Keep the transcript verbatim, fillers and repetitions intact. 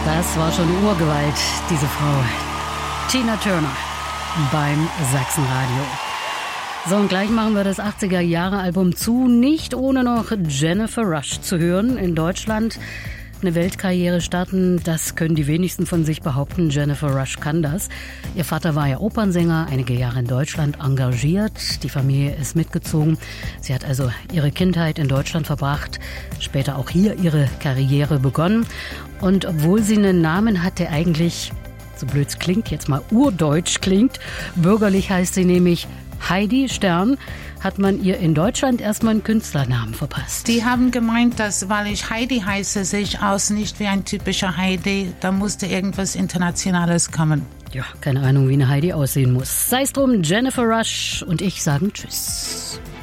Das war schon Urgewalt, diese Frau. Tina Turner beim Sachsenradio. So, und gleich machen wir das achtziger-Jahre-Album zu, nicht ohne noch Jennifer Rush zu hören. In Deutschland eine Weltkarriere starten, das können die wenigsten von sich behaupten. Jennifer Rush kann das. Ihr Vater war ja Opernsänger, einige Jahre in Deutschland engagiert. Die Familie ist mitgezogen. Sie hat also ihre Kindheit in Deutschland verbracht, später auch hier ihre Karriere begonnen. Und obwohl sie einen Namen hat, der eigentlich, so blöd es klingt, jetzt mal urdeutsch klingt, bürgerlich heißt sie nämlich Heidi Stern, hat man ihr in Deutschland erstmal einen Künstlernamen verpasst. Die haben gemeint, dass, weil ich Heidi heiße, sehe ich aus nicht wie ein typischer Heidi. Da musste irgendwas Internationales kommen. Ja, keine Ahnung, wie eine Heidi aussehen muss. Sei es drum, Jennifer Rush und ich sagen Tschüss.